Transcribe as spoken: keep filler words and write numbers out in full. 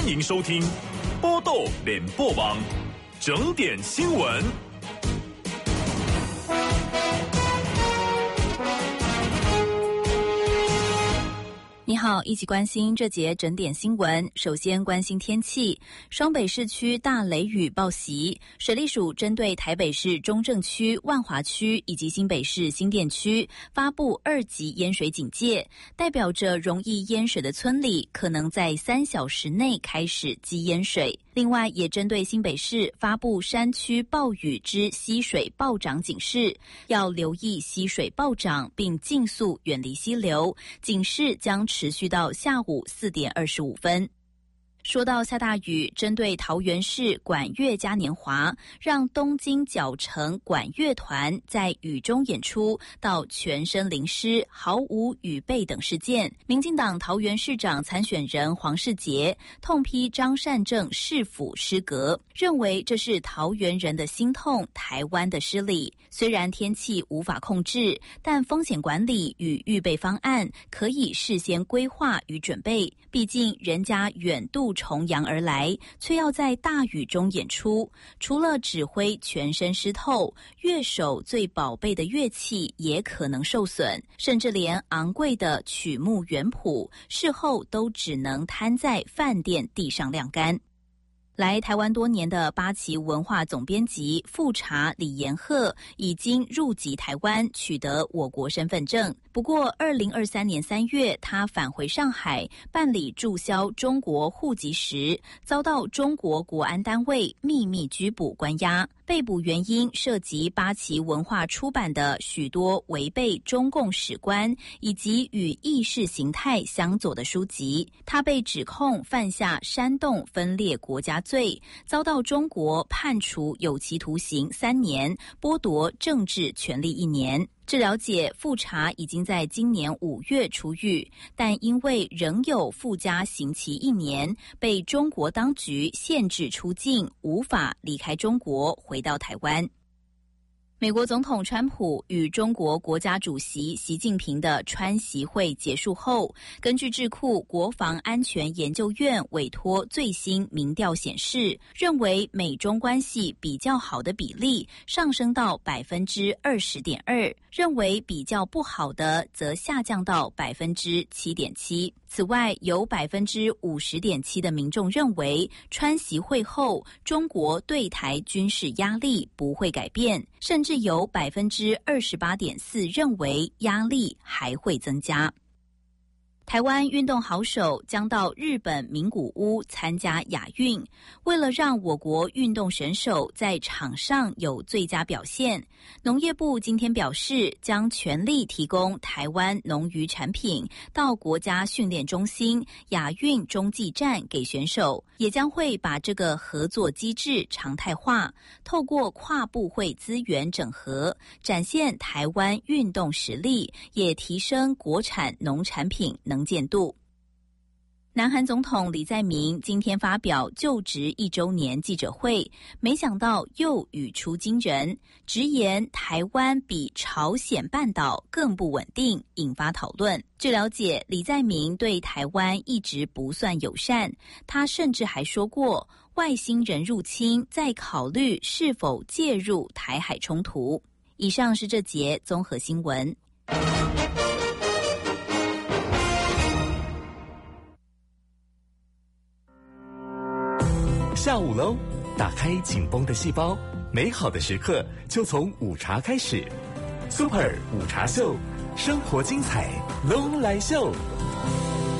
欢迎收听波豆联播网整点新闻。 你好，一起关心这节整点新闻。首先关心天气，双北市区大雷雨报袭，水利署针对台北市中正区、万华区以及新北市新店区发布二级淹水警戒，代表着容易淹水的村里可能在三小时内开始积淹水。另外，也针对新北市发布山区暴雨之溪水暴涨警示，要留意溪水暴涨，并尽速远离溪流。警示将持续到下午四点二十五分。说到下大雨，针对桃园市管乐嘉年华让东京角城管乐团在雨中演出到全身淋湿、毫无雨备等事件，民进党桃园市长参选人黄世杰痛批张善政市府失格，认为这是桃园人的心痛，台湾的失礼。虽然天气无法控制，但风险管理与预备方案可以事先规划与准备，毕竟人家远渡重洋而来，却要在大雨中演出，除了指挥全身湿透，乐手最宝贝的乐器也可能受损，甚至连昂贵的曲目原谱事后都只能摊在饭店地上晾干。来台湾多年的八旗文化总编辑富察李延鹤已经入籍台湾，取得我国身份证。不过二零二三年三月，他返回上海办理注销中国户籍时，遭到中国国安单位秘密拘捕关押。被捕原因涉及八旗文化出版的许多违背中共史观以及与意识形态相左的书籍。他被指控犯下煽动分裂国家罪，遭到中国判处有期徒刑三年，剥夺政治权利一年。据了解，富察已经在今年五月出狱，但因为仍有附加刑期一年，被中国当局限制出境，无法离开中国回到台湾。美国总统川普与中国国家主席习近平的川习会结束后，根据智库国防安全研究院委托最新民调显示，认为美中关系比较好的比例上升到 百分之二十点二， 认为比较不好的则下降到 百分之七点七。此外，有 百分之五十点七 的民众认为川习会后中国对台军事压力不会改变，甚至有 百分之二十八点四 认为压力还会增加。台湾运动好手将到日本名古屋参加亚运，为了让我国运动选手在场上有最佳表现，农业部今天表示，将全力提供台湾农渔产品到国家训练中心、亚运中继站给选手，也将会把这个合作机制常态化，透过跨部会资源整合，展现台湾运动实力，也提升国产农产品能见度。南韩总统李在明今天发表就职一周年记者会，没想到又语出惊人，直言台湾比朝鲜半岛更不稳定，引发讨论。据了解，李在明对台湾一直不算友善，他甚至还说过外星人入侵再考虑是否介入台海冲突。以上是这节综合新闻。 下午喽，打开紧绷的细胞，美好的时刻就从午茶开始。Super 午茶秀，生活精彩，喽来秀。